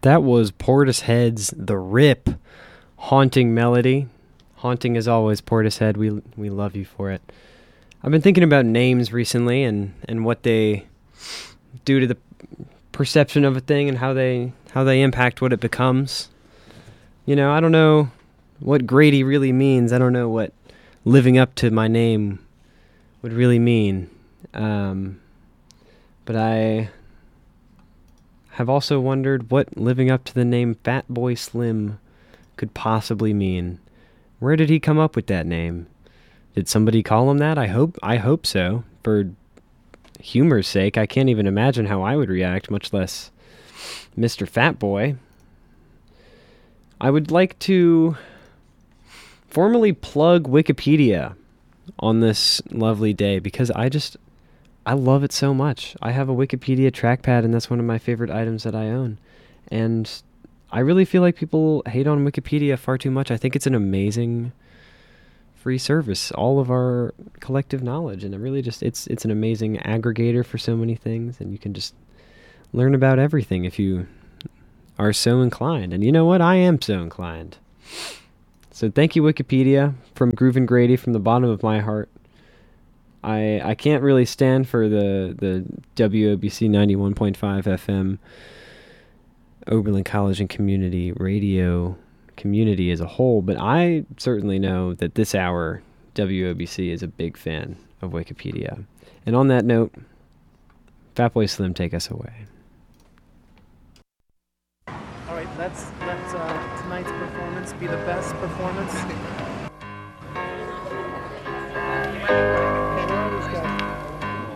That was Portishead's The Rip. Haunting melody. Haunting as always, Portishead. We love you for it. I've been thinking about names recently and what they do to the perception of a thing and how they impact what it becomes. You know, I don't know what Grady really means. I don't know what living up to my name would really mean. But I have also wondered what living up to the name Fatboy Slim could possibly mean. Where did he come up with that name? Did somebody call him that? I hope so. For humor's sake, I can't even imagine how I would react, much less Mr. Fatboy. I would like to formally plug Wikipedia on this lovely day because I love it so much. I have a Wikipedia trackpad, and that's one of my favorite items that I own. And I really feel like people hate on Wikipedia far too much. I think it's an amazing free service, all of our collective knowledge, and it really just it's an amazing aggregator for so many things, and you can just learn about everything if you are so inclined. And you know what? I am so inclined. So thank you, Wikipedia, from Groove and Grady, from the bottom of my heart. I can't really stand for the WOBC 91.5 FM Oberlin College and Community Radio community as a whole, but I certainly know that this hour WOBC is a big fan of Wikipedia. And on that note, Fatboy Slim, take us away. All right, let tonight's performance be the best performance